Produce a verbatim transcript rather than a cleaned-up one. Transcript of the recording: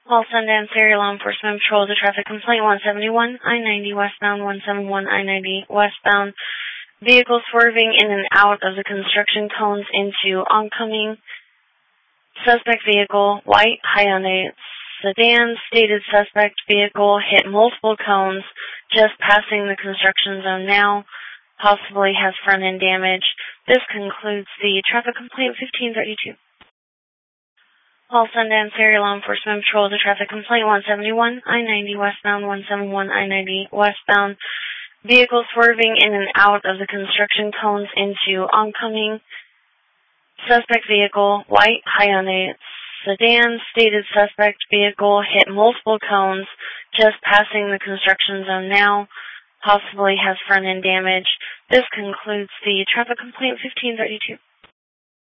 All Sundance area law enforcement patrol the traffic complaint one seventy-one I ninety westbound, one seventy-one I ninety westbound. Vehicle swerving in and out of the construction cones into oncoming. Suspect vehicle, white Hyundai sedan. Stated suspect vehicle hit multiple cones just passing the construction zone now. Possibly has front end damage. This concludes the traffic complaint fifteen thirty-two. All Sundance area law enforcement patrol the traffic complaint one seventy-one I ninety westbound, one seventy-one I ninety westbound. Vehicle swerving in and out of the construction cones into oncoming. Suspect vehicle, white Hyundai sedan. Stated suspect vehicle hit multiple cones just passing the construction zone now. Possibly has front end damage. This concludes the traffic complaint fifteen thirty-two.